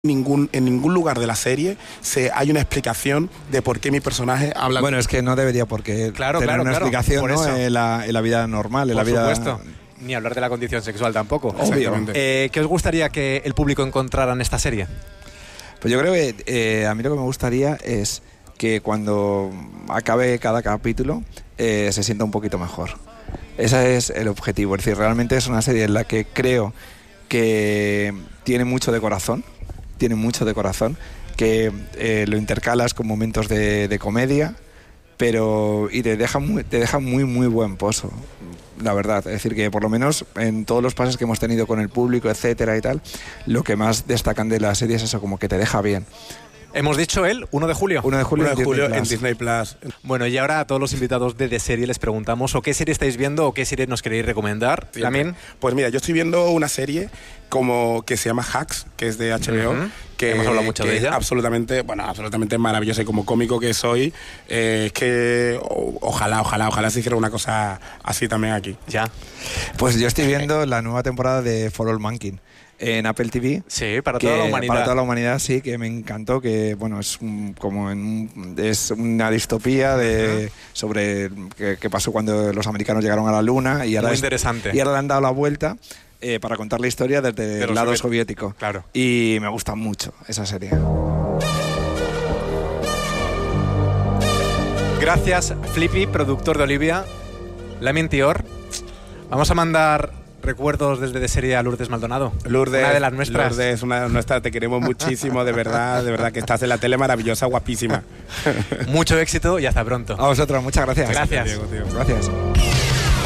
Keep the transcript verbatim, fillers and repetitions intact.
Ningún, en ningún lugar de la serie se, hay una explicación de por qué mi personaje habla. Bueno, es que no debería porque claro, tener claro, una claro, explicación, ¿no? eso. en, la, en la vida normal, en por la vida. Supuesto. Ni hablar de la condición sexual tampoco. Obvio. Eh, ¿Qué os gustaría que el público encontrara en esta serie? Pues yo creo que eh, a mí lo que me gustaría es que cuando acabe cada capítulo eh, se sienta un poquito mejor. Ese es el objetivo. Es decir, realmente es una serie en la que creo que tiene mucho de corazón, tiene mucho de corazón, que eh, lo intercalas con momentos de, de comedia, pero y te deja muy, te deja muy muy buen pozo, la verdad. Es decir, que por lo menos en todos los pases que hemos tenido con el público, etcétera y tal, lo que más destacan de la serie es eso, como que te deja bien. Hemos dicho el uno de julio. uno de julio, uno de julio Disney en Disney Plus. Bueno, y ahora a todos los invitados de The Serie les preguntamos o qué serie estáis viendo o qué serie nos queréis recomendar. También. Pues mira, yo estoy viendo una serie como que se llama Hacks, que es de H B O. Uh-huh. Que, hemos hablado mucho que de ella. Es absolutamente, bueno, absolutamente maravillosa, y como cómico que soy, eh, es que o, ojalá, ojalá, ojalá se hiciera una cosa así también aquí. Ya. Pues yo estoy viendo la nueva temporada de For All Mankind en Apple T V. Sí, para que, toda la humanidad. Para toda la humanidad, sí, que me encantó, que bueno, es un, como en un, es una distopía de, uh-huh. sobre qué, qué pasó cuando los americanos llegaron a la Luna, y ahora, muy es, interesante. y ahora le han dado la vuelta eh, para contar la historia desde de el lado soviet- soviético. Claro. Y me gusta mucho esa serie. Gracias, Flippy, productor de Olivia. Lamien Tior. Vamos a mandar recuerdos desde de serie a Lourdes Maldonado. Lourdes, una de las nuestras. Lourdes, una de las nuestras, te queremos muchísimo, de verdad, de verdad que estás en la tele maravillosa, guapísima. Mucho éxito y hasta pronto. A vosotros, muchas gracias. Gracias. Diego, tío. Gracias.